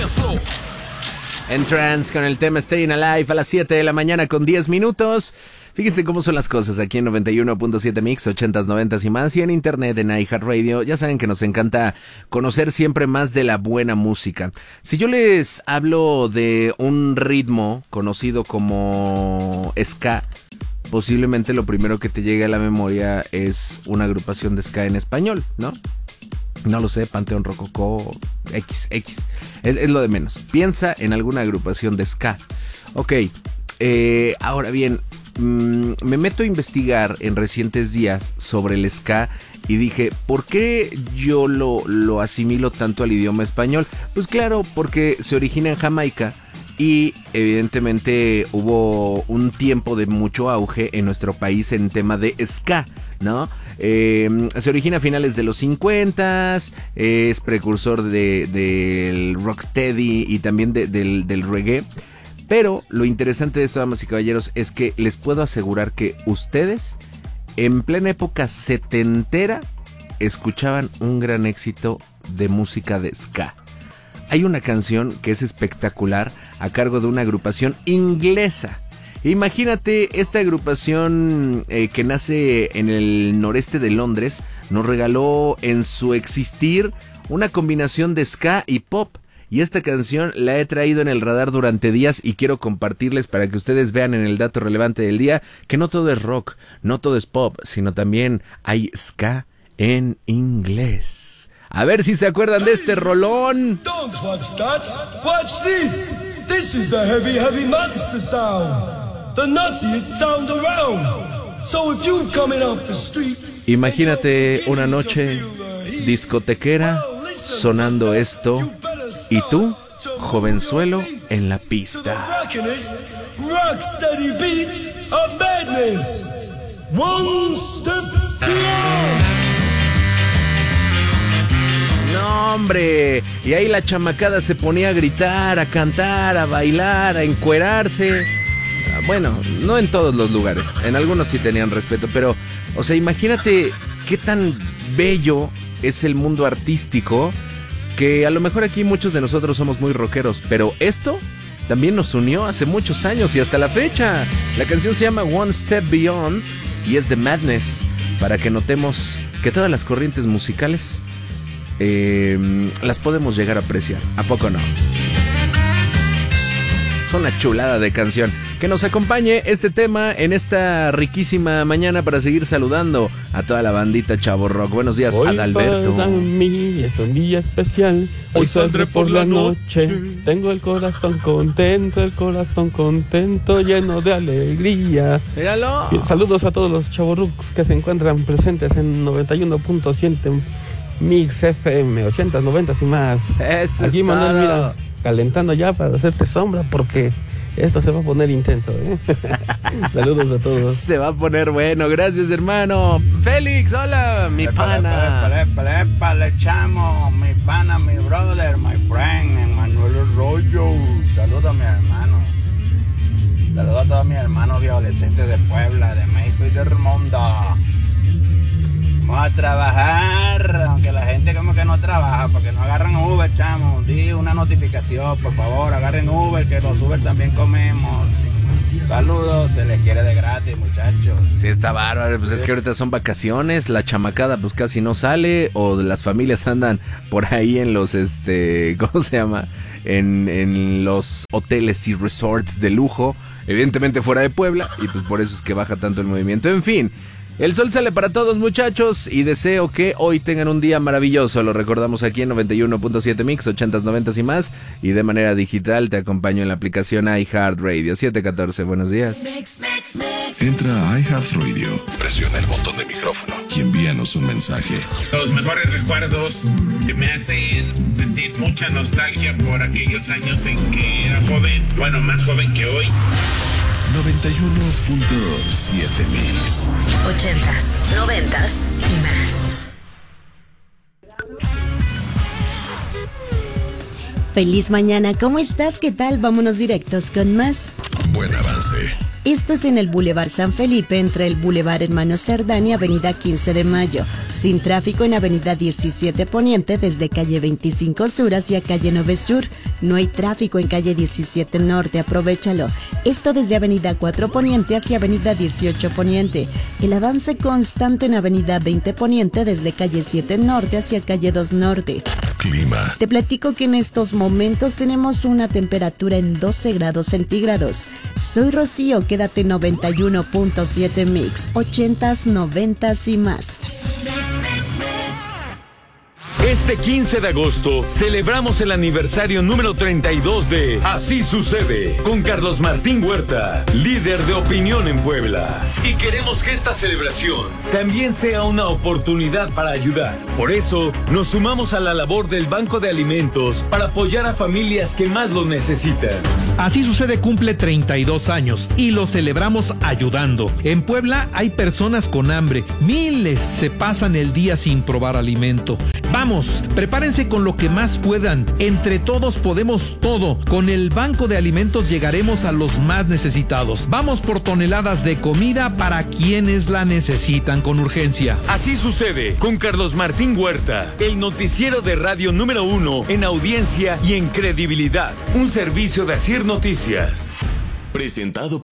En Trance con el tema Staying Alive a las 7 de la mañana con 10 minutos. Fíjense cómo son las cosas aquí en 91.7 Mix, 80s, 90s y más, y en internet, en iHeartRadio. Ya saben que nos encanta conocer siempre más de la buena música. Si yo les hablo de un ritmo conocido como ska, posiblemente lo primero que te llegue a la memoria es una agrupación de ska en español, ¿no? No lo sé, Panteón Rococó, X. Es lo de menos. Piensa en alguna agrupación de ska. Ok, ahora bien, me meto a investigar en recientes días sobre el ska y dije, ¿por qué yo lo asimilo tanto al idioma español? Pues claro, porque se origina en Jamaica y evidentemente hubo un tiempo de mucho auge en nuestro país en tema de ska, ¿no? Se origina a finales de los 50s, es precursor del rocksteady y también del reggae. Pero lo interesante de esto, damas y caballeros, es que les puedo asegurar que ustedes, en plena época setentera, escuchaban un gran éxito de música de ska. Hay una canción que es espectacular a cargo de una agrupación inglesa. Imagínate, esta agrupación que nace en el noreste de Londres nos regaló en su existir una combinación de ska y pop. Y esta canción la he traído en el radar durante días y quiero compartirles para que ustedes vean en el dato relevante del día que no todo es rock, no todo es pop, sino también hay ska en inglés. A ver si se acuerdan de este rolón. Don't watch that, watch this. This is the heavy, heavy monster sound. The nuttiest sound around. So if you're coming off the street, imagínate una noche discotequera sonando esto y tú, jovenzuelo, en la pista. Rocksteady beat of madness. One step beyond. No, hombre, y ahí la chamacada se ponía a gritar, a cantar, a bailar, a encuerarse. Bueno, no en todos los lugares, en algunos sí tenían respeto, pero, o sea, imagínate qué tan bello es el mundo artístico, que a lo mejor aquí muchos de nosotros somos muy rockeros, pero esto también nos unió hace muchos años y hasta la fecha. La canción se llama One Step Beyond y es de Madness, para que notemos que todas las corrientes musicales las podemos llegar a apreciar. ¿A poco no? Es una chulada de canción. Que nos acompañe este tema en esta riquísima mañana para seguir saludando a toda la bandita Chavo Rock. Buenos días, hoy Adalberto. Para mí es un día especial. Hoy saldré por la noche. Tengo el corazón contento, lleno de alegría. Míralo. Saludos a todos los Chavo Rocks que se encuentran presentes en 91.7 Mix FM, 80s, 90s y más. Eso aquí, es Manuel, todo. mira, calentando ya para hacerte sombra porque esto se va a poner intenso, ¿eh? Saludos a todos. Se va a poner bueno, gracias, hermano. Félix, hola, mi pana. Épale, chamo, mi pana, mi brother, my friend, Emanuel Arroyo. Saludos a mi hermano. Saludos a todos mis hermanos adolescentes de Puebla, de México y del mundo. Vamos a trabajar, aunque la gente como que no trabaja, porque no agarran Uber, chamo. Di una notificación, por favor, agarren Uber, que los Uber también comemos. Saludos, se les quiere de gratis, muchachos. Sí, está bárbaro, pues es que ahorita son vacaciones, la chamacada pues casi no sale, o las familias andan por ahí en los, ¿cómo se llama? En los hoteles y resorts de lujo, evidentemente fuera de Puebla, y pues por eso es que baja tanto el movimiento. En fin, el sol sale para todos, muchachos, y deseo que hoy tengan un día maravilloso. Lo recordamos aquí en 91.7 Mix, 80s, 90s y más, y de manera digital te acompaño en la aplicación iHeartRadio. 714, buenos días. Entra a iHeartRadio, presiona el botón de micrófono y envíanos un mensaje. Los mejores recuerdos que me hacen sentir mucha nostalgia por aquellos años en que era joven, bueno, más joven que hoy. 91.7 Mix. 80s, 90s y más. Feliz mañana, ¿cómo estás? ¿Qué tal? Vámonos directos con más. Buen avance. Esto es en el Boulevard San Felipe, entre el Boulevard Hermano Cerdán y Avenida 15 de Mayo. Sin tráfico en Avenida 17 Poniente desde calle 25 Sur hacia calle 9 Sur. No hay tráfico en calle 17 Norte, aprovéchalo. Esto desde Avenida 4 Poniente hacia Avenida 18 Poniente. El avance constante en Avenida 20 Poniente desde calle 7 Norte hacia calle 2 Norte. Clima. Te platico que en estos momentos tenemos una temperatura en 12 grados centígrados. Soy Rocío, quédate 91.7 Mix, 80s, 90s y más. Este 15 de agosto celebramos el aniversario número 32 de Así Sucede con Carlos Martín Huerta, líder de opinión en Puebla. Y queremos que esta celebración también sea una oportunidad para ayudar. Por eso nos sumamos a la labor del Banco de Alimentos para apoyar a familias que más lo necesitan. Así Sucede cumple 32 años y lo celebramos ayudando. En Puebla hay personas con hambre, miles se pasan el día sin probar alimento. Vamos, prepárense con lo que más puedan. Entre todos podemos todo. Con el Banco de Alimentos llegaremos a los más necesitados. Vamos por toneladas de comida para quienes la necesitan con urgencia. Así Sucede con Carlos Martín Huerta, el noticiero de radio número 1 en audiencia y en credibilidad. Un servicio de Asir Noticias. Presentado